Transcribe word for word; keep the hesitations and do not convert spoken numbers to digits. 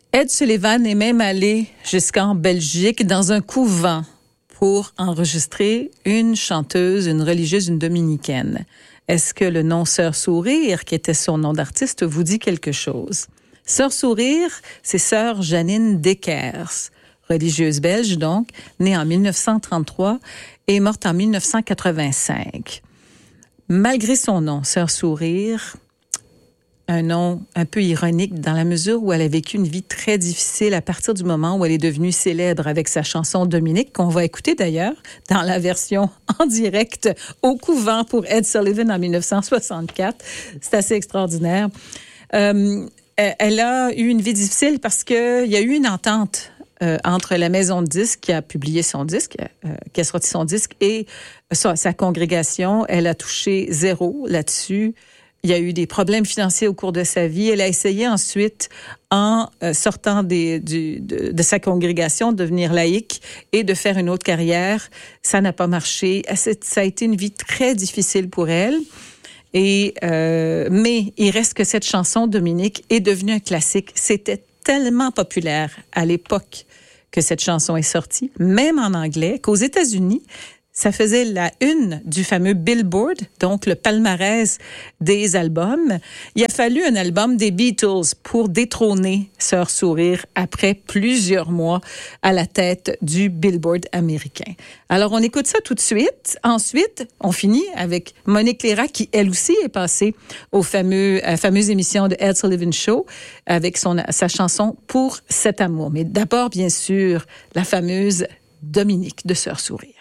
Ed Sullivan est même allé jusqu'en Belgique dans un couvent pour enregistrer une chanteuse, une religieuse, une dominicaine. Est-ce que le nom Sœur Sourire, qui était son nom d'artiste, vous dit quelque chose? Sœur Sourire, c'est Sœur Janine Deckers, religieuse belge donc, née en dix-neuf cent trente-trois et morte en dix-neuf cent quatre-vingt-cinq. Malgré son nom, Sœur Sourire, un nom un peu ironique dans la mesure où elle a vécu une vie très difficile à partir du moment où elle est devenue célèbre avec sa chanson Dominique, qu'on va écouter d'ailleurs dans la version en direct au couvent pour Ed Sullivan en dix-neuf cent soixante-quatre. C'est assez extraordinaire. Euh, elle a eu une vie difficile parce qu'il y a eu une entente euh, entre la maison de disques qui a publié son disque, euh, qui a sorti son disque, et sa, sa congrégation. Elle a touché zéro là-dessus. Il y a eu des problèmes financiers au cours de sa vie. Elle a essayé ensuite, en euh, sortant des, du, de, de sa congrégation, de devenir laïque et de faire une autre carrière. Ça n'a pas marché. Ça a été une vie très difficile pour elle. Et euh, mais il reste que cette chanson, Dominique, est devenue un classique. C'était tellement populaire à l'époque que cette chanson est sortie, même en anglais, qu'aux États-Unis, ça faisait la une du fameux Billboard, donc le palmarès des albums. Il a fallu un album des Beatles pour détrôner Sœur Sourire après plusieurs mois à la tête du Billboard américain. Alors, on écoute ça tout de suite. Ensuite, on finit avec Monique Léra, qui, elle aussi, est passée au fameux, à la fameuse émission de Ed Sullivan Show avec son, sa chanson « Pour cet amour ». Mais d'abord, bien sûr, la fameuse Dominique de Sœur Sourire.